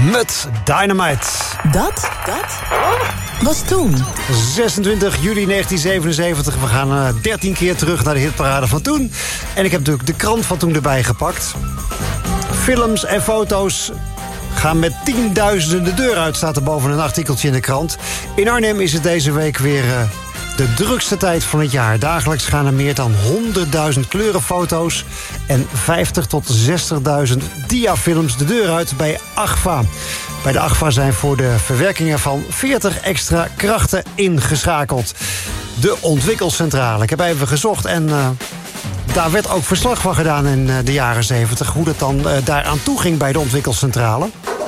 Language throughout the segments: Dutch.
Met Dynamite. Dat was toen. 26 juli 1977. We gaan 13 keer terug naar de hitparade van toen. En ik heb natuurlijk de krant van toen erbij gepakt. Films en foto's gaan met tienduizenden de deur uit, staat er boven een artikeltje in de krant. In Arnhem is het deze week weer de drukste tijd van het jaar. Dagelijks gaan er meer dan 100.000 kleurenfoto's en 50 tot 60.000 diafilms de deur uit bij Agfa. Bij de Agfa zijn voor de verwerkingen van 40 extra krachten ingeschakeld. De ontwikkelcentrale. Ik heb even gezocht en daar werd ook verslag van gedaan in de jaren 70. Hoe dat dan daaraan toe ging bij de ontwikkelcentrale.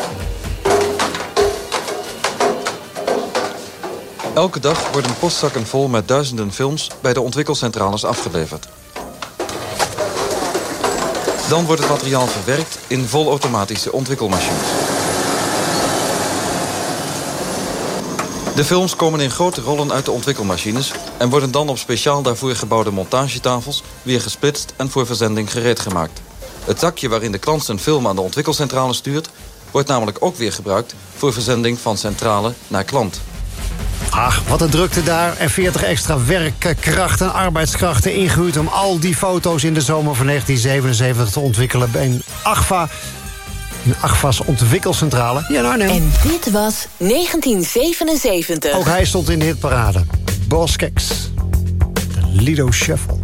Elke dag worden postzakken vol met duizenden films bij de ontwikkelcentrales afgeleverd. Dan wordt het materiaal verwerkt in volautomatische ontwikkelmachines. De films komen in grote rollen uit de ontwikkelmachines en worden dan op speciaal daarvoor gebouwde montagetafels weer gesplitst en voor verzending gereed gemaakt. Het zakje waarin de klant zijn film aan de ontwikkelcentrale stuurt wordt namelijk ook weer gebruikt voor verzending van centrale naar klant. Ach, wat een drukte daar. En 40 extra werkkrachten, arbeidskrachten ingehuurd om al die foto's in de zomer van 1977 te ontwikkelen bij Agfa. In Agfa's ontwikkelcentrale. Ja, nou, nee. En dit was 1977. Ook hij stond in de hitparade. Boss Keks. De Lido Shuffle.